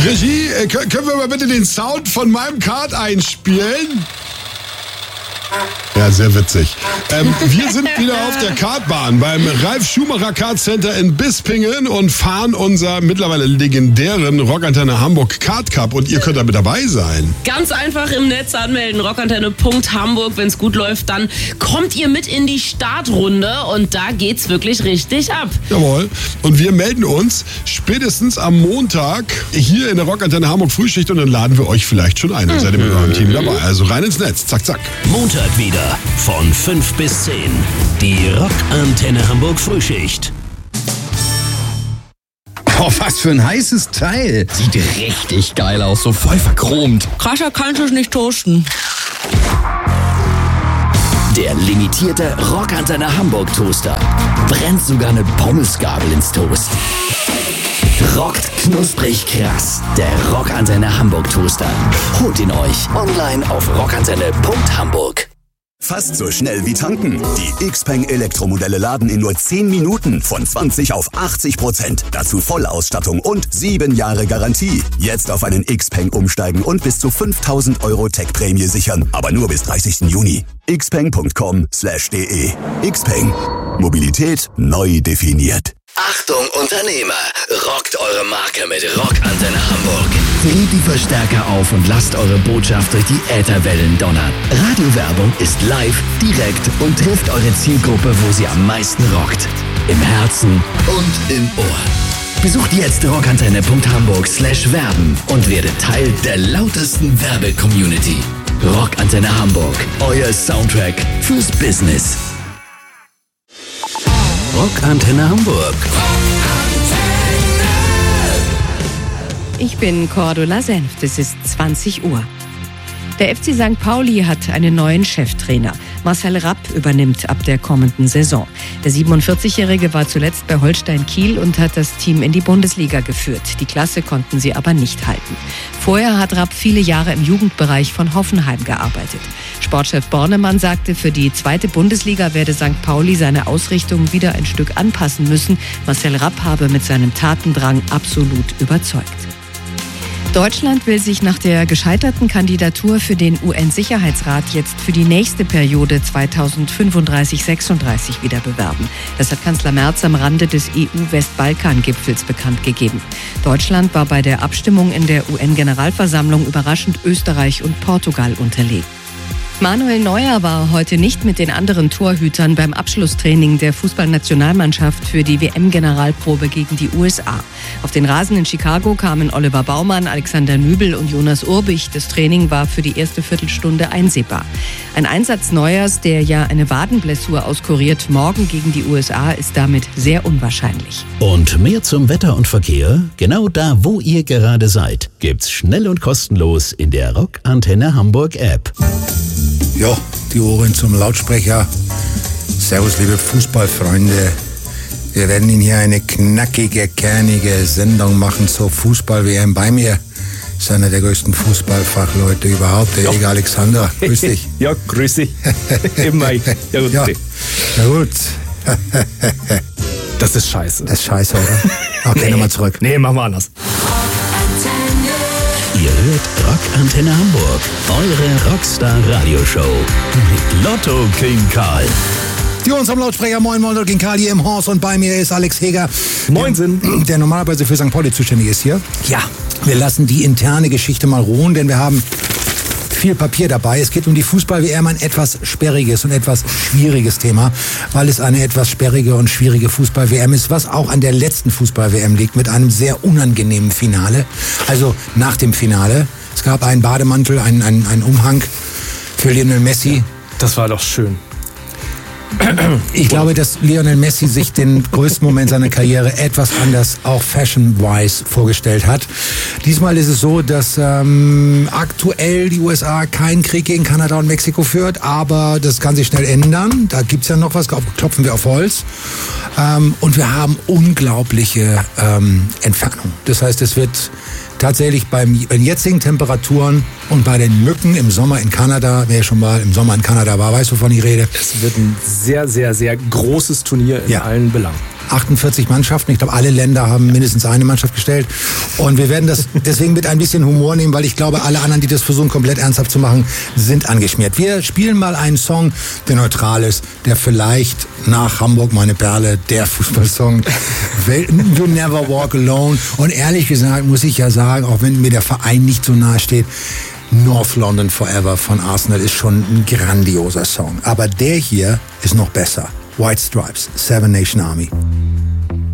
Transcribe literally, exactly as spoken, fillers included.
Regie, äh, können wir mal bitte den Sound von meinem Kart einspielen? Ja, sehr witzig. Ähm, wir sind wieder auf der Kartbahn beim Ralf Schumacher Kart Center in Bispingen und fahren unser mittlerweile legendären Rockantenne Hamburg Kart Cup und ihr könnt da mit dabei sein. Ganz einfach im Netz anmelden, rockantenne Punkt hamburg. Wenn es gut läuft, dann kommt ihr mit in die Startrunde und da geht's wirklich richtig ab. Jawohl. Und wir melden uns spätestens am Montag hier in der Rockantenne Hamburg Frühschicht und dann laden wir euch vielleicht schon ein. Dann seid ihr mit eurem Team dabei. Also rein ins Netz. Zack, zack. Montag wieder von fünf bis zehn. Die Rockantenne Hamburg Frühschicht. Oh, was für ein heißes Teil. Sieht richtig geil aus, so voll verchromt. Krasser kannst du es nicht toasten. Der limitierte Rockantenne Hamburg Toaster brennt sogar eine Pommesgabel ins Toast. Rockt knusprig krass, der Rockantenne Hamburg Toaster. Holt ihn euch online auf rockantenne Punkt hamburg. Fast so schnell wie tanken. Die Xpeng Elektromodelle laden in nur zehn Minuten von zwanzig auf achtzig Prozent. Dazu Vollausstattung und sieben Jahre Garantie. Jetzt auf einen Xpeng umsteigen und bis zu fünftausend Euro Tech-Prämie sichern. Aber nur bis dreißigsten Juni. xpeng punkt com slash de. Xpeng. Mobilität neu definiert. Achtung Unternehmer, rockt eure Marke mit Rockantenne Hamburg. Dreht die Verstärker auf und lasst eure Botschaft durch die Ätherwellen donnern. Radiowerbung ist live, direkt und trifft eure Zielgruppe, wo sie am meisten rockt. Im Herzen und im Ohr. Besucht jetzt rockantenne Punkt hamburg slash werben und werdet Teil der lautesten Werbe-Community. Rockantenne Hamburg, euer Soundtrack fürs Business. Rockantenne Hamburg. Ich bin Cordula Senft, es ist zwanzig Uhr. Der F C Sankt Pauli hat einen neuen Cheftrainer. Marcel Rapp übernimmt ab der kommenden Saison. Der siebenundvierzigjährige war zuletzt bei Holstein Kiel und hat das Team in die Bundesliga geführt. Die Klasse konnten sie aber nicht halten. Vorher hat Rapp viele Jahre im Jugendbereich von Hoffenheim gearbeitet. Sportchef Bornemann sagte, für die zweite Bundesliga werde Sankt Pauli seine Ausrichtung wieder ein Stück anpassen müssen. Marcel Rapp habe mit seinem Tatendrang absolut überzeugt. Deutschland will sich nach der gescheiterten Kandidatur für den U N-Sicherheitsrat jetzt für die nächste Periode zweitausendfünfunddreißig sechsunddreißig wieder bewerben. Das hat Kanzler Merz am Rande des E U-Westbalkan-Gipfels bekannt gegeben. Deutschland war bei der Abstimmung in der U N-Generalversammlung überraschend Österreich und Portugal unterlegen. Manuel Neuer war heute nicht mit den anderen Torhütern beim Abschlusstraining der Fußballnationalmannschaft für die W M-Generalprobe gegen die U S A. Auf den Rasen in Chicago kamen Oliver Baumann, Alexander Nübel und Jonas Urbich. Das Training war für die erste Viertelstunde einsehbar. Ein Einsatz Neuers, der ja eine Wadenblessur auskuriert, morgen gegen die U S A, ist damit sehr unwahrscheinlich. Und mehr zum Wetter und Verkehr, genau da, wo ihr gerade seid, gibt's schnell und kostenlos in der Rockantenne Hamburg App. Ja, die Ohren zum Lautsprecher. Servus, liebe Fußballfreunde. Wir werden Ihnen hier eine knackige, kernige Sendung machen zur Fußball-W M. Bei mir ist einer der größten Fußballfachleute überhaupt, der ja. Eger Alexander. Grüß dich. Ja, grüß dich. Immer. Ja, gut. Ja, ja, gut. Das ist scheiße. Das ist scheiße, oder? Okay, nee. Nochmal zurück. Nee, machen wir anders. Ihr hört Rockantenne Hamburg, eure Rockstar-Radioshow mit Lotto King Karl. Die uns am Lautsprecher, moin moin, Lotto King Karl hier im Haus und bei mir ist Alex Heger. Moinsen. Der, der normalerweise für Sankt Pauli zuständig ist hier. Ja. Wir lassen die interne Geschichte mal ruhen, denn wir haben viel Papier dabei. Es geht um die Fußball-W M, ein etwas sperriges und etwas schwieriges Thema, weil es eine etwas sperrige und schwierige Fußball-W M ist, was auch an der letzten Fußball-W M liegt, mit einem sehr unangenehmen Finale. Also nach dem Finale. Es gab einen Bademantel, einen, einen, einen Umhang für Lionel Messi. Das war doch schön. Ich glaube, dass Lionel Messi sich den größten Moment seiner Karriere etwas anders, auch fashion-wise, vorgestellt hat. Diesmal ist es so, dass ähm, aktuell die U S A keinen Krieg gegen Kanada und Mexiko führt, aber das kann sich schnell ändern. Da gibt's ja noch was, klopfen wir auf Holz. Ähm, und wir haben unglaubliche ähm, Entfernung. Das heißt, es wird tatsächlich beim, bei den jetzigen Temperaturen und bei den Mücken im Sommer in Kanada, wer schon mal im Sommer in Kanada war, weiß, wovon ich rede. Es wird ein sehr, sehr, sehr großes Turnier in ja. allen Belangen. achtundvierzig Mannschaften. Ich glaube, alle Länder haben mindestens eine Mannschaft gestellt. Und wir werden das deswegen mit ein bisschen Humor nehmen, weil ich glaube, alle anderen, die das versuchen, komplett ernsthaft zu machen, sind angeschmiert. Wir spielen mal einen Song, der neutral ist, der vielleicht nach Hamburg, meine Perle, der Fußballsong You Never Walk Alone. Und ehrlich gesagt muss ich ja sagen, auch wenn mir der Verein nicht so nahe steht, North London Forever von Arsenal ist schon ein grandioser Song. Aber der hier ist noch besser. White Stripes, Seven Nation Army.